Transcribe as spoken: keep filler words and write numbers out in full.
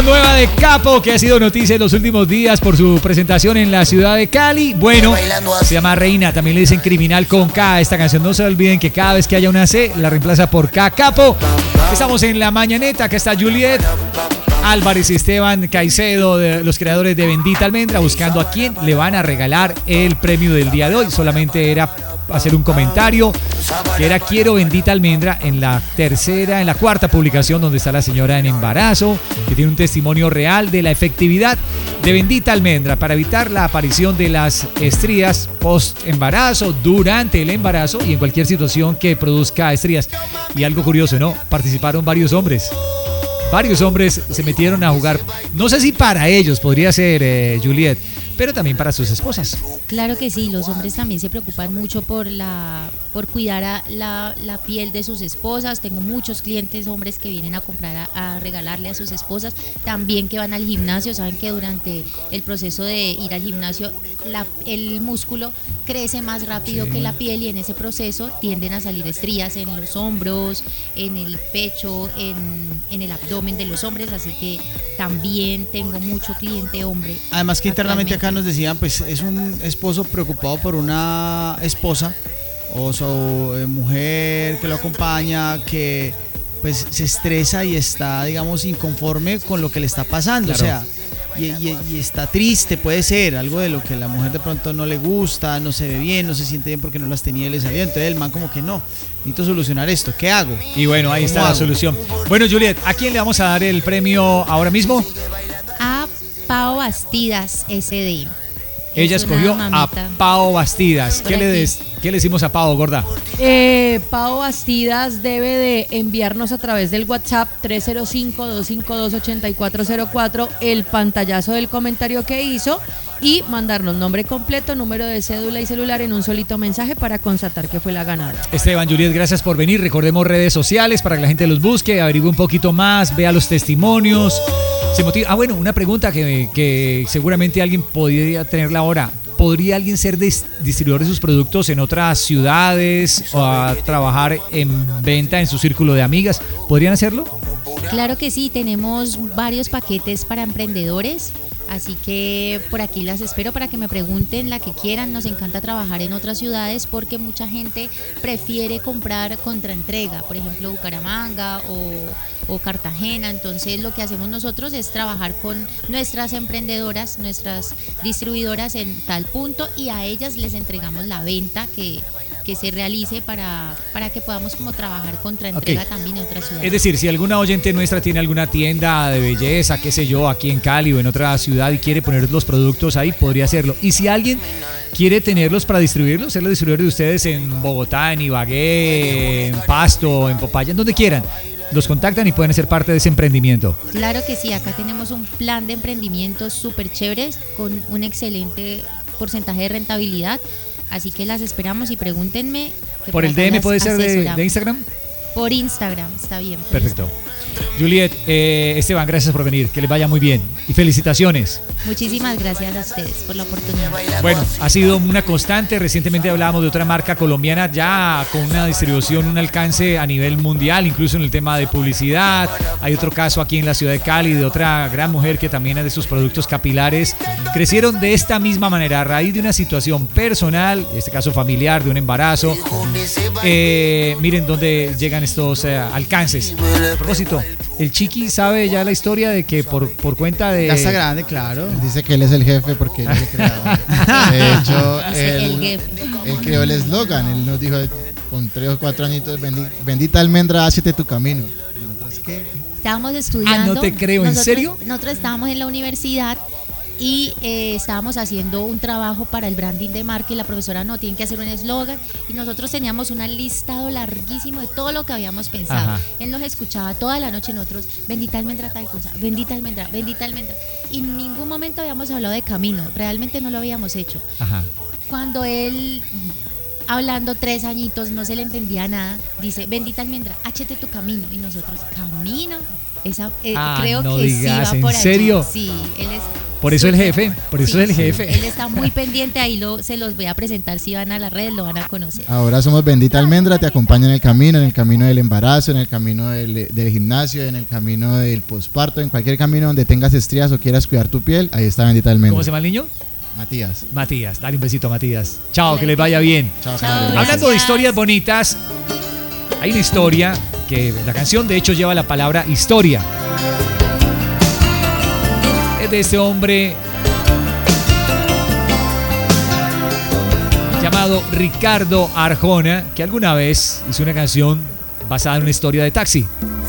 canción nueva de Capo, que ha sido noticia en los últimos días por su presentación en la ciudad de Cali. Bueno, se llama Reina, también le dicen Criminal con K. Esta canción, no se olviden que cada vez que haya una C, la reemplaza por K. Capo. Estamos en la mañaneta, acá está Juliet, Álvarez y Esteban Caicedo, de los creadores de Bendita Almendra, buscando a quién le van a regalar el premio del día de hoy. Solamente era hacer un comentario que era Quiero Bendita Almendra en la tercera, en la cuarta publicación donde está la señora en embarazo, que tiene un testimonio real de la efectividad de Bendita Almendra para evitar la aparición de las estrías post embarazo, durante el embarazo y en cualquier situación que produzca estrías. Y algo curioso, ¿no? Participaron varios hombres. Varios hombres se metieron a jugar, no sé si para ellos podría ser, eh, Juliet, pero también para sus esposas. Claro que sí, los hombres también se preocupan mucho por la por cuidar a la, la piel de sus esposas. Tengo muchos clientes hombres que vienen a comprar, a, a regalarle a sus esposas, también que van al gimnasio. Saben que durante el proceso de ir al gimnasio la, el músculo crece más rápido sí. que la piel, y en ese proceso tienden a salir estrías en los hombros, en el pecho, en, en el abdomen de los hombres, así que también tengo mucho cliente hombre. Además que internamente acá nos decían, pues es un esposo preocupado por una esposa o su eh, mujer que lo acompaña, que pues se estresa y está, digamos, inconforme con lo que le está pasando, claro. O sea, y, y, y está triste, puede ser algo de lo que la mujer de pronto no le gusta, no se ve bien, no se siente bien porque no las tenía y le salió. Entonces el man como que no, necesito solucionar esto, ¿qué hago? Y bueno, ahí está hago? la solución. Bueno, Juliet, ¿a quién le vamos a dar el premio ahora mismo? A Pao Bastidas S D. Ella escogió a Pao Bastidas. ¿Qué le, des, ¿Qué le decimos a Pao, gorda? Eh, Pao Bastidas debe de enviarnos a través del WhatsApp tres cero cinco, dos cinco dos, ocho cuatro cero cuatro el pantallazo del comentario que hizo y mandarnos nombre completo, número de cédula y celular en un solito mensaje para constatar que fue la ganadora. Esteban, Juliet, gracias por venir. Recordemos redes sociales para que la gente los busque, averigüe un poquito más, vea los testimonios. Se motiva. Ah, bueno, una pregunta que, que seguramente alguien podría tenerla ahora. ¿Podría alguien ser dis- distribuidor de sus productos en otras ciudades o a trabajar en venta en su círculo de amigas? ¿Podrían hacerlo? Claro que sí, tenemos varios paquetes para emprendedores. Así que por aquí las espero para que me pregunten la que quieran. Nos encanta trabajar en otras ciudades porque mucha gente prefiere comprar contraentrega, por ejemplo Bucaramanga o, o Cartagena. Entonces lo que hacemos nosotros es trabajar con nuestras emprendedoras, nuestras distribuidoras en tal punto, y a ellas les entregamos la venta que que se realice para, para que podamos como trabajar contra entrega okay. también en otras ciudades. Es decir, si alguna oyente nuestra tiene alguna tienda de belleza, qué sé yo, aquí en Cali o en otra ciudad y quiere poner los productos ahí, podría hacerlo. Y si alguien quiere tenerlos para distribuirlos, ser los distribuidores de ustedes en Bogotá, en Ibagué, en Pasto, en Popayán, donde quieran, los contactan y pueden ser parte de ese emprendimiento. Claro que sí, acá tenemos un plan de emprendimiento súper chéveres con un excelente porcentaje de rentabilidad. Así que las esperamos y pregúntenme. ¿Por el D M puede ser de, de Instagram? Por Instagram, está bien. Perfecto. Juliet, eh, Esteban, gracias por venir. Que les vaya muy bien. Y felicitaciones. Muchísimas gracias a ustedes por la oportunidad. Bueno, ha sido una constante. Recientemente hablábamos de otra marca colombiana ya con una distribución, un alcance a nivel mundial, incluso en el tema de publicidad. Hay otro caso aquí en la ciudad de Cali de otra gran mujer que también es de sus productos capilares. Crecieron de esta misma manera a raíz de una situación personal, en este caso familiar, de un embarazo. Eh, miren dónde llegan estos eh, alcances. A propósito, el Chiqui sabe ya la historia de que por, por cuenta de... Ya está grande, claro. Él dice que él es el jefe porque él es el creador. De hecho, él, él creó el eslogan. Él nos dijo con tres o cuatro añitos, bendita almendra, hácete tu camino. ¿Nosotros qué? Estábamos estudiando. Ah, no te creo, ¿en nosotros, serio? Nosotros estábamos en la universidad y eh, estábamos haciendo un trabajo para el branding de marca y la profesora no, tienen que hacer un eslogan y nosotros teníamos un listado larguísimo de todo lo que habíamos pensado. Ajá. Él nos escuchaba toda la noche, nosotros, bendita almendra tal cosa, bendita almendra, bendita almendra, y en ningún momento habíamos hablado de camino, realmente no lo habíamos hecho. Ajá. Cuando él, hablando tres añitos, no se le entendía nada, dice, bendita almendra, háchete tu camino, y nosotros, camino, esa, eh, ah, creo no que digas, sí va ¿en por serio? allí. Sí, él es Por eso el jefe, por eso Sí, es el jefe. Él está muy pendiente, ahí lo, se los voy a presentar, si van a la red lo van a conocer. Ahora somos Bendita Almendra, te acompaña en el camino, en el camino del embarazo, en el camino del, del gimnasio, en el camino del posparto, en cualquier camino donde tengas estrías o quieras cuidar tu piel, ahí está Bendita Almendra. ¿Cómo se llama el niño? Matías. Matías, dale un besito a Matías. Chao, que les vaya bien. Chao, Chao, Karen. gracias. Hablando de historias bonitas, hay una historia que la canción de hecho lleva la palabra historia. Es de este hombre llamado Ricardo Arjona, que alguna vez hizo una canción basada en una historia de taxi.